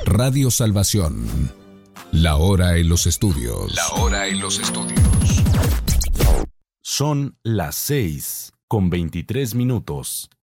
Radio Salvación. La hora en los estudios. La hora en los estudios. Son las 6:23.